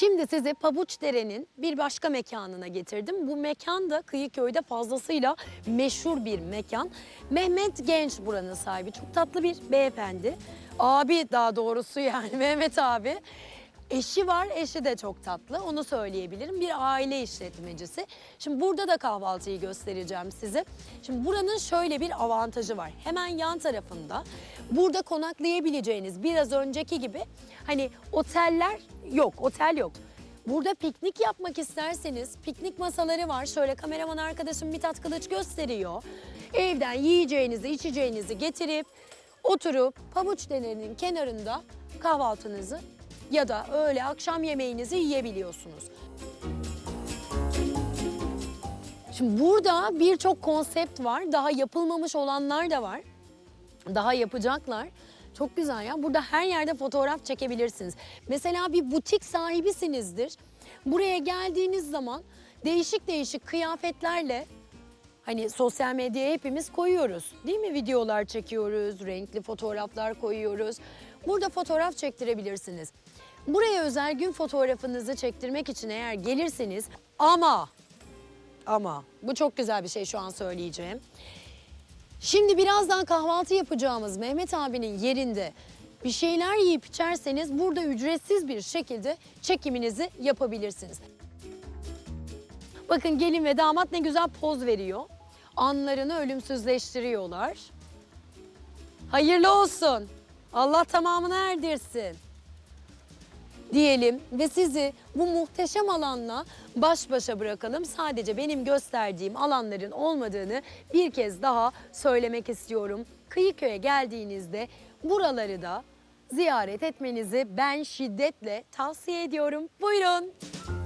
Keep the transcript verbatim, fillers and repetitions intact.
Şimdi sizi Pabuçdere'nin bir başka mekanına getirdim. Bu mekan da Kıyıköy'de fazlasıyla meşhur bir mekan. Mehmet Genç buranın sahibi. Çok tatlı bir beyefendi. Abi daha doğrusu yani Mehmet abi. Eşi var, eşi de çok tatlı. Onu söyleyebilirim. Bir aile işletmecisi. Şimdi burada da kahvaltıyı göstereceğim size. Şimdi buranın şöyle bir avantajı var. Hemen yan tarafında burada konaklayabileceğiniz biraz önceki gibi hani oteller yok, otel yok. Burada piknik yapmak isterseniz piknik masaları var. Şöyle kameraman arkadaşım Mithat Kılıç gösteriyor. Evden yiyeceğinizi, içeceğinizi getirip oturup Pabuçdere'nin kenarında kahvaltınızı ya da öğle akşam yemeğinizi yiyebiliyorsunuz. Şimdi burada birçok konsept var. Daha yapılmamış olanlar da var. Daha yapacaklar. Çok güzel ya. Burada her yerde fotoğraf çekebilirsiniz. Mesela bir butik sahibisinizdir. Buraya geldiğiniz zaman değişik değişik kıyafetlerle hani sosyal medyaya hepimiz koyuyoruz. Değil mi? Videolar çekiyoruz, renkli fotoğraflar koyuyoruz. Burada fotoğraf çektirebilirsiniz. Buraya özel gün fotoğrafınızı çektirmek için eğer gelirseniz ama ama bu çok güzel bir şey şu an söyleyeceğim. Şimdi birazdan kahvaltı yapacağımız Mehmet abinin yerinde bir şeyler yiyip içerseniz burada ücretsiz bir şekilde çekiminizi yapabilirsiniz. Bakın gelin ve damat ne güzel poz veriyor. Anlarını ölümsüzleştiriyorlar. Hayırlı olsun. Allah tamamını erdirsin diyelim ve sizi bu muhteşem alanla baş başa bırakalım. Sadece benim gösterdiğim alanların olmadığını bir kez daha söylemek istiyorum. Kıyıköy'e geldiğinizde buraları da ziyaret etmenizi ben şiddetle tavsiye ediyorum. Buyurun.